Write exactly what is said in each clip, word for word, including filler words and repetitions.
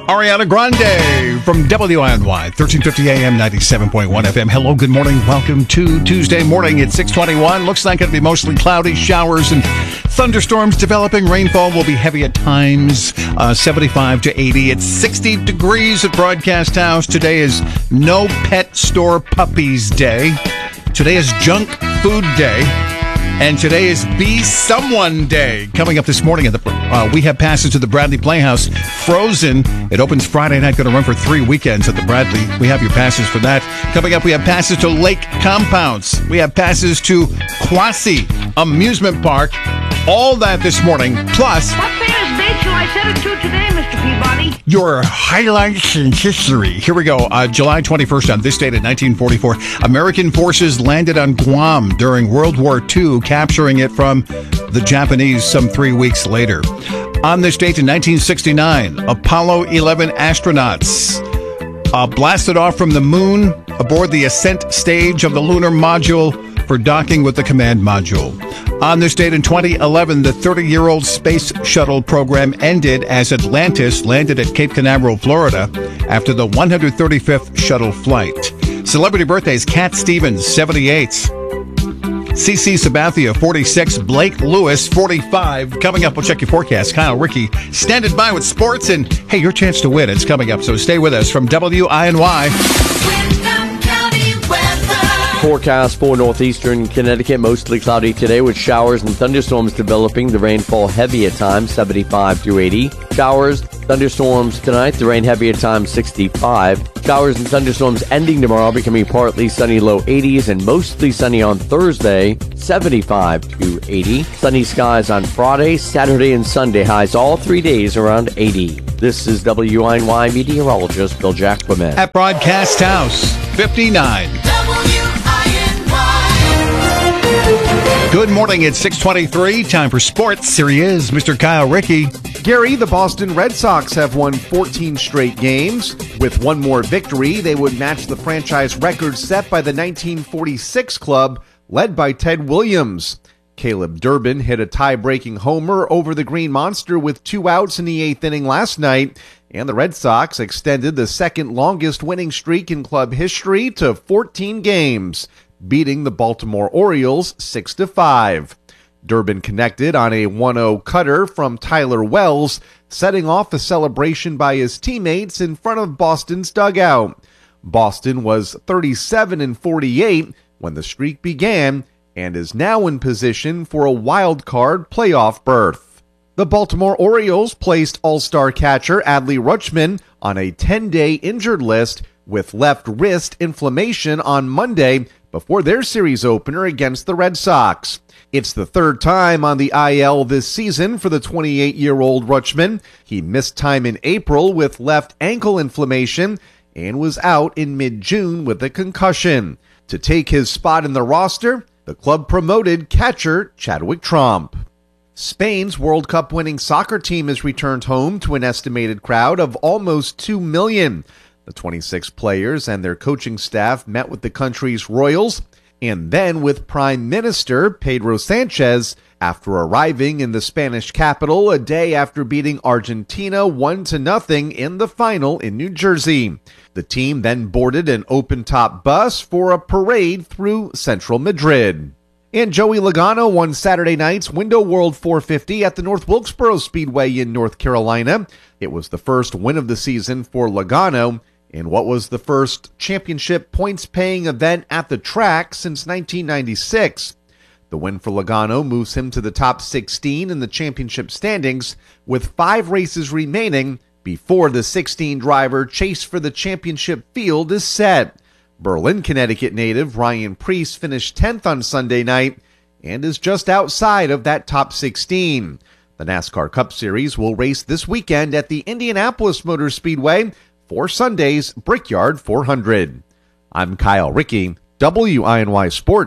Ariana Grande from W I N Y, thirteen fifty A M, ninety-seven point one F M. Hello, good morning. Welcome to Tuesday morning at six twenty-one. Looks like it'll be mostly cloudy, showers and thunderstorms developing. Rainfall will be heavy at times, uh, seventy-five to eighty. It's sixty degrees at Broadcast House. Today is No Pet Store Puppies Day. Today is Junk Food Day. And today is Be Someone Day. Coming up this morning, at the, uh, we have passes to the Bradley Playhouse. Frozen. It opens Friday night. Going to run for three weekends at the Bradley. We have your passes for that. Coming up, we have passes to Lake Compounce. We have passes to Quasi Amusement Park. All that this morning. Plus, what famous date shall I set it to today, Mister Peabody? Your highlights in history. Here we go. Uh, July twenty-first, on this date in nineteen forty-four, American forces landed on Guam during World War Two, capturing it from the Japanese some three weeks later. On this date in nineteen sixty-nine, Apollo eleven astronauts uh, blasted off from the moon aboard the ascent stage of the lunar module for docking with the command module. On this date in twenty eleven, the thirty-year-old space shuttle program ended as Atlantis landed at Cape Canaveral, Florida, after the one hundred thirty-fifth shuttle flight. Celebrity birthdays: Cat Stevens, seventy-eight. CeCe Sabathia, forty-six. Blake Lewis, forty-five. Coming up, we'll check your forecast. Kyle Rickey standing by with sports, and hey, your chance to win. It's coming up, so stay with us from W I N Y. Forecast for northeastern Connecticut, mostly cloudy today with showers and thunderstorms developing. The rainfall heavy at times, seventy-five to eighty. Showers, thunderstorms tonight. The rain heavy at times, sixty-five. Showers and thunderstorms ending tomorrow, becoming partly sunny, low eighties, and mostly sunny on Thursday, seventy-five to eighty. Sunny skies on Friday, Saturday, and Sunday. Highs all three days around eighty. This is W I N Y meteorologist Bill Jackman. At Broadcast House, fifty-nine. Good morning, it's six twenty-three. Time for sports. Here he is, Mister Kyle Rickey. Gary, the Boston Red Sox have won fourteen straight games. With one more victory, they would match the franchise record set by the nineteen forty-six club, led by Ted Williams. Caleb Durbin hit a tie-breaking homer over the Green Monster with two outs in the eighth inning last night, and the Red Sox extended the second longest winning streak in club history to fourteen games, beating the Baltimore Orioles six to five. Durbin connected on a one oh cutter from Tyler Wells, setting off a celebration by his teammates in front of Boston's dugout. Boston was thirty-seven and forty-eight when the streak began and is now in position for a wild card playoff berth. The Baltimore Orioles placed all-star catcher Adley Rutschman on a ten-day injured list with left wrist inflammation on Monday before their series opener against the Red Sox. It's the third time on the I L this season for the twenty-eight-year-old Rutschman. He missed time in April with left ankle inflammation and was out in mid-June with a concussion. To take his spot in the roster, the club promoted catcher Chadwick Tromp. Spain's World Cup winning soccer team has returned home to an estimated crowd of almost two million. The twenty-six players and their coaching staff met with the country's royals and then with Prime Minister Pedro Sanchez after arriving in the Spanish capital a day after beating Argentina one to nothing in the final in New Jersey. The team then boarded an open-top bus for a parade through central Madrid. And Joey Logano won Saturday night's Window World four fifty at the North Wilkesboro Speedway in North Carolina. It was the first win of the season for Logano in what was the first championship points-paying event at the track since nineteen ninety-six. The win for Logano moves him to the top sixteen in the championship standings, with five races remaining before the sixteen-driver chase for the championship field is set. Berlin, Connecticut native Ryan Preece finished tenth on Sunday night and is just outside of that top sixteen. The NASCAR Cup Series will race this weekend at the Indianapolis Motor Speedway for Sunday's Brickyard four hundred. I'm Kyle Rickey, W I N Y Sports.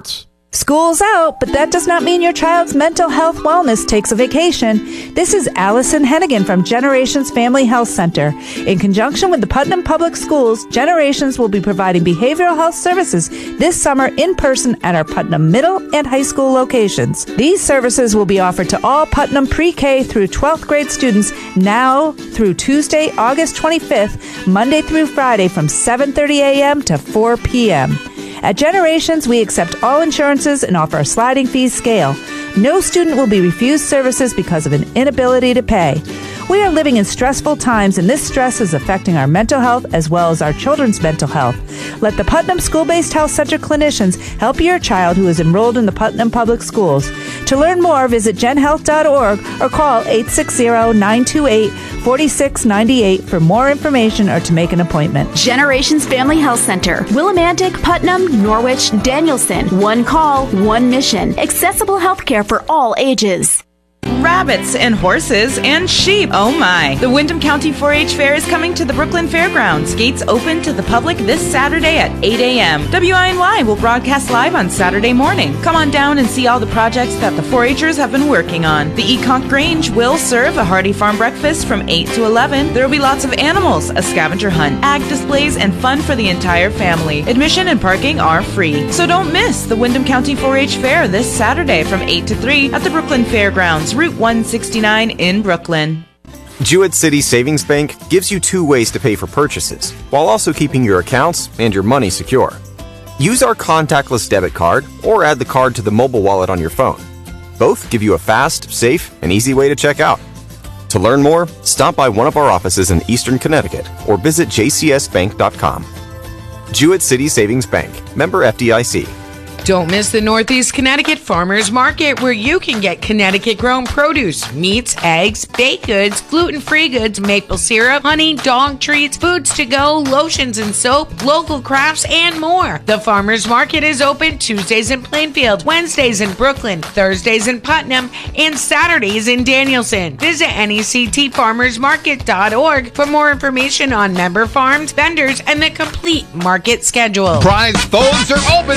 School's out, but that does not mean your child's mental health wellness takes a vacation. This is Allison Hennigan from Generations Family Health Center. In conjunction with the Putnam Public Schools, Generations will be providing behavioral health services this summer in person at our Putnam Middle and High School locations. These services will be offered to all Putnam pre-K through twelfth grade students now through Tuesday, August twenty-fifth, Monday through Friday from seven thirty a.m. to four p.m. At Generations, we accept all insurances and offer a sliding fee scale. No student will be refused services because of an inability to pay. We are living in stressful times, and this stress is affecting our mental health as well as our children's mental health. Let the Putnam School-Based Health Center clinicians help your child who is enrolled in the Putnam Public Schools. To learn more, visit gen health dot org or call eight six zero, nine two eight, four six nine eight for more information or to make an appointment. Generations Family Health Center, Willimantic, Putnam, Norwich, Danielson. One call, one mission. Accessible health care for all ages. Rabbits and horses and sheep. Oh my. The Windham County four H Fair is coming to the Brooklyn Fairgrounds. Gates open to the public this Saturday at eight a.m. W I N Y will broadcast live on Saturday morning. Come on down and see all the projects that the four H'ers have been working on. The Econk Grange will serve a hearty farm breakfast from eight to eleven. There will be lots of animals, a scavenger hunt, ag displays, and fun for the entire family. Admission and parking are free. So don't miss the Windham County four H Fair this Saturday from eight to three at the Brooklyn Fairgrounds, Route one sixty-nine in Brooklyn. Jewett City Savings Bank gives you two ways to pay for purchases, while also keeping your accounts and your money secure. Use our contactless debit card or add the card to the mobile wallet on your phone. Both give you a fast, safe, and easy way to check out. To learn more, stop by one of our offices in Eastern Connecticut or visit j c s bank dot com. Jewett City Savings Bank, member F D I C. Don't miss the Northeast Connecticut Farmers Market, where you can get Connecticut-grown produce, meats, eggs, baked goods, gluten-free goods, maple syrup, honey, dog treats, foods to go, lotions and soap, local crafts, and more. The Farmers Market is open Tuesdays in Plainfield, Wednesdays in Brooklyn, Thursdays in Putnam, and Saturdays in Danielson. Visit N E C T farmers market dot org for more information on member farms, vendors, and the complete market schedule. Prize phones are open.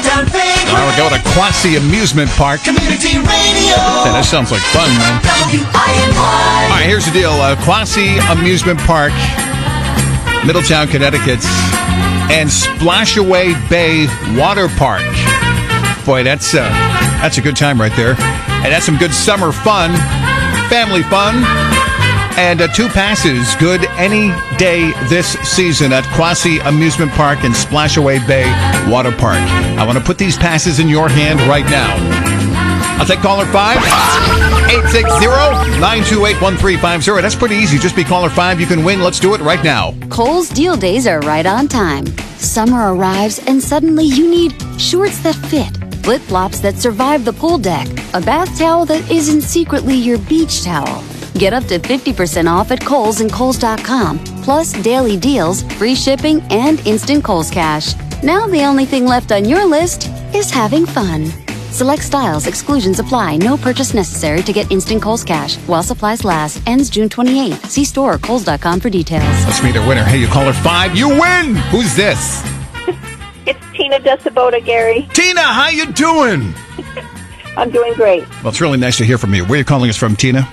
Now we're going to Quasi Amusement Park. Community Radio. Yeah, that sounds like fun, man. W I N Y. All right, here's the deal. Uh, Quasi Amusement Park, Middletown, Connecticut, and Splashaway Bay Water Park. Boy, that's uh, that's a good time right there. And that's some good summer fun, family fun. And uh, two passes good any day this season at Quasi Amusement Park and Splashaway Bay Water Park. I want to put these passes in your hand right now. I'll take caller five. eight six zero, nine two eight, one three five zero. That's pretty easy. Just be caller five. You can win. Let's do it right now. Kohl's deal days are right on time. Summer arrives and suddenly you need shorts that fit, flip-flops that survive the pool deck, a bath towel that isn't secretly your beach towel. Get up to fifty percent off at Kohl's and Kohl's dot com, plus daily deals, free shipping, and instant Kohl's Cash. Now the only thing left on your list is having fun. Select styles, exclusions apply, no purchase necessary to get instant Kohl's Cash while supplies last. Ends June twenty-eighth. See store or Kohl's dot com for details. Let's meet our winner. Hey, you caller five, you win! Who's this? It's Tina Decibota, Gary. Tina, how you doing? I'm doing great. Well, it's really nice to hear from you. Where are you calling us from, Tina?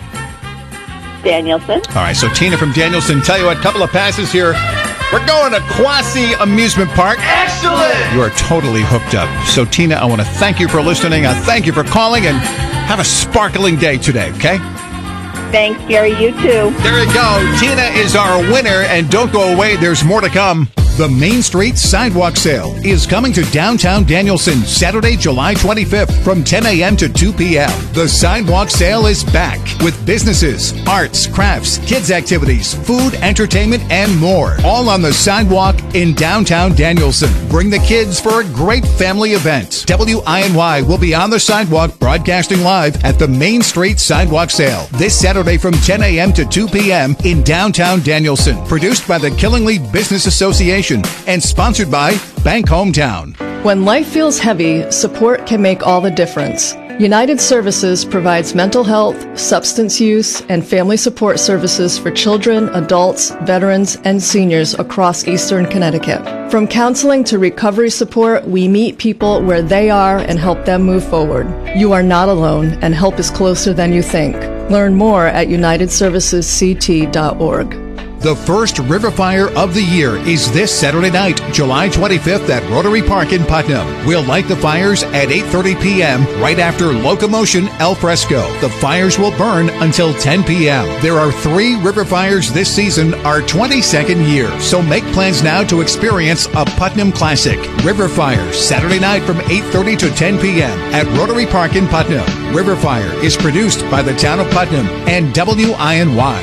Danielson. All right, so Tina from Danielson. Tell you what, a couple of passes here. We're going to Quasi Amusement Park. Excellent! You are totally hooked up. So, Tina, I want to thank you for listening. I thank you for calling, and have a sparkling day today, okay? Thanks, Gary. You too. There you go. Tina is our winner, and don't go away. There's more to come. The Main Street Sidewalk Sale is coming to downtown Danielson Saturday, July twenty-fifth from ten a.m. to two p.m. The Sidewalk Sale is back with businesses, arts, crafts, kids activities, food, entertainment, and more. All on the sidewalk in downtown Danielson. Bring the kids for a great family event. W I N Y will be on the sidewalk broadcasting live at the Main Street Sidewalk Sale this Saturday from ten a.m. to two p.m. in downtown Danielson. Produced by the Killingly Business Association and sponsored by Bank Hometown. When life feels heavy, support can make all the difference. United Services provides mental health, substance use, and family support services for children, adults, veterans, and seniors across Eastern Connecticut. From counseling to recovery support, we meet people where they are and help them move forward. You are not alone, and help is closer than you think. Learn more at united services c t dot org. The first River Fire of the year is this Saturday night, July twenty-fifth at Rotary Park in Putnam. We'll light the fires at eight thirty p.m. right after Locomotion Al Fresco. The fires will burn until ten p.m. There are three River Fires this season, our twenty-second year. So make plans now to experience a Putnam classic. River Fires, Saturday night from eight thirty to ten p.m. at Rotary Park in Putnam. River Fire is produced by the town of Putnam and W I N Y.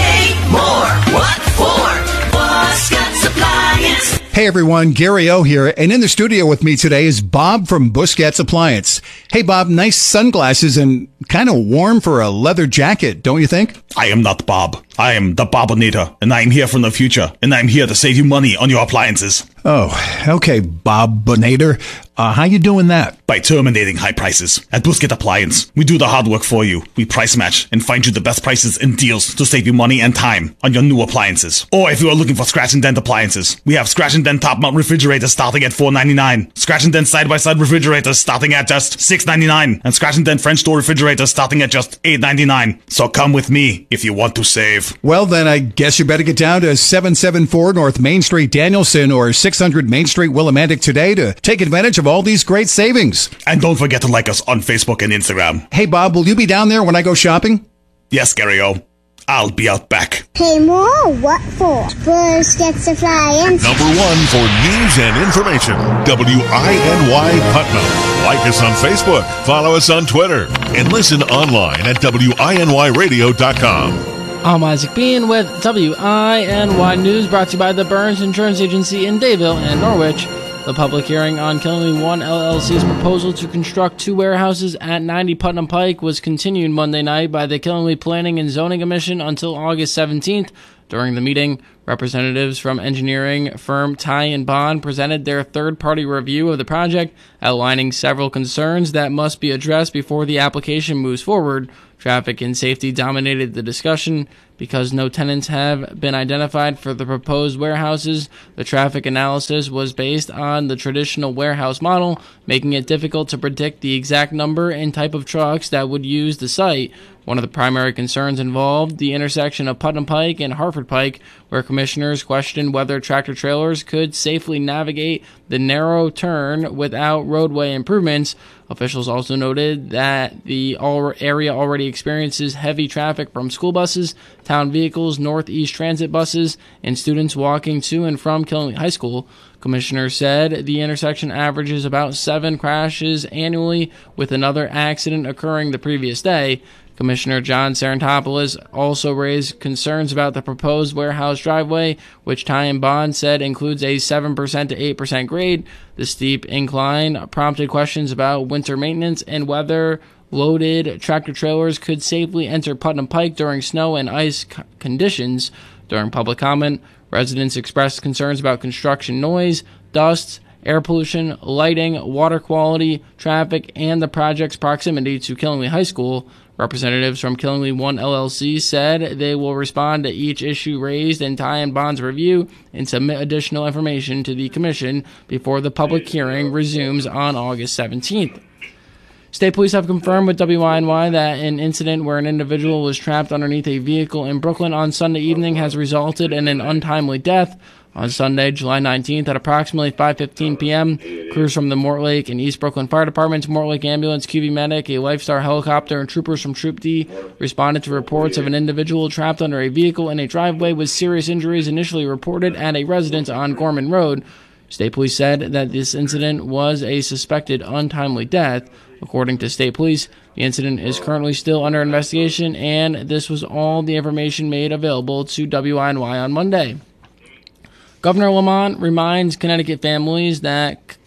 More. What for? Busquets Appliance. Hey everyone, Gary O here, and in the studio with me today is Bob from Busquets Appliance. Hey Bob, nice sunglasses and kind of warm for a leather jacket, don't you think? I am not Bob. I am the Bobonator, and I am here from the future, and I am here to save you money on your appliances. Oh, okay, Bob Bonator. Uh, how you doing that? By terminating high prices. At Busquets Appliance, we do the hard work for you. We price match and find you the best prices and deals to save you money and time on your new appliances. Or if you are looking for scratch and dent appliances, we have scratch and dent top mount refrigerators starting at four ninety-nine, scratch and dent side by side refrigerators starting at just six ninety-nine, and scratch and dent French door refrigerators starting at just eight ninety-nine. So come with me if you want to save. Well, then I guess you better get down to seven seventy-four North Main Street, Danielson, or six hundred Main Street, Willimantic today to take advantage of all these great savings. And don't forget to like us on Facebook and Instagram. Hey, Bob, will you be down there when I go shopping? Yes, Gary O. I'll be out back. Hey, Mo, what for? Busquets Appliance. Number one for news and information. W I N Y Putnam. Like us on Facebook, follow us on Twitter, and listen online at W I N Y radio dot com. I'm Isaac Bean with W I N Y News, brought to you by the Burns Insurance Agency in Dayville and Norwich. The public hearing on Killenly One L L C's proposal to construct two warehouses at ninety Putnam Pike was continued Monday night by the Killenly Planning and Zoning Commission until August seventeenth. During the meeting, representatives from engineering firm Ty and Bond presented their third-party review of the project, outlining several concerns that must be addressed before the application moves forward. Traffic and safety dominated the discussion. Because no tenants have been identified for the proposed warehouses, the traffic analysis was based on the traditional warehouse model, making it difficult to predict the exact number and type of trucks that would use the site. One of the primary concerns involved the intersection of Putnam Pike and Hartford Pike, where commissioners questioned whether tractor-trailers could safely navigate the narrow turn without roadway improvements. Officials also noted that the area already experiences heavy traffic from school buses, town vehicles, Northeast Transit buses, and students walking to and from Killenly High School. Commissioner said the intersection averages about seven crashes annually, with another accident occurring the previous day. Commissioner John Sarantopoulos also raised concerns about the proposed warehouse driveway, which Ty and Bond said includes a seven percent to eight percent grade. The steep incline prompted questions about winter maintenance and whether loaded tractor-trailers could safely enter Putnam Pike during snow and ice c- conditions. During public comment, residents expressed concerns about construction noise, dust, air pollution, lighting, water quality, traffic, and the project's proximity to Killenly High School. Representatives from Killenly One L L C said they will respond to each issue raised in Ty and Bond's review and submit additional information to the Commission before the public hearing resumes on August seventeenth. State police have confirmed with W I N Y that an incident where an individual was trapped underneath a vehicle in Brooklyn on Sunday evening has resulted in an untimely death. On Sunday, July nineteenth, at approximately five fifteen p.m., crews from the Mortlake and East Brooklyn Fire Departments, Mortlake Ambulance, Q V Medic, a Lifestar helicopter, and troopers from Troop D responded to reports of an individual trapped under a vehicle in a driveway with serious injuries initially reported at a residence on Gorman Road. State police said that this incident was a suspected untimely death. According to state police, the incident is currently still under investigation, and this was all the information made available to W I N Y on Monday. Governor Lamont reminds Connecticut families that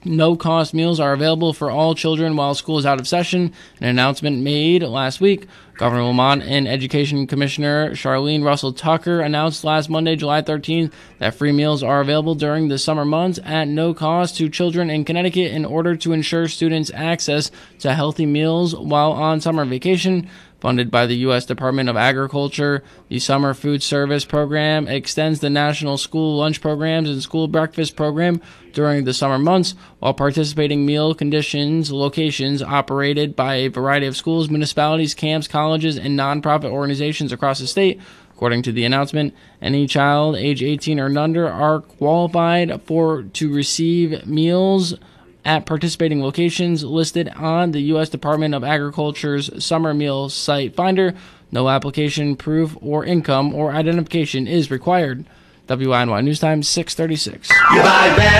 No-cost meals are available for all children while school is out of session. An announcement made last week. Governor Lamont and Education Commissioner Charlene Russell Tucker announced last Monday, July thirteenth, that free meals are available during the summer months at no cost to children in Connecticut in order to ensure students access to healthy meals while on summer vacation. Funded by the U S Department of Agriculture, the Summer Food Service Program extends the national school lunch programs and school breakfast program during the summer months, while participating meal conditions locations operated by a variety of schools, municipalities, camps, colleges, and nonprofit organizations across the state. According to the announcement, any child age eighteen or under are qualified for to receive meals at participating locations listed on the U S Department of Agriculture's Summer Meal Site Finder. No application, proof, or income or identification is required. W I N Y News Time, six thirty-six.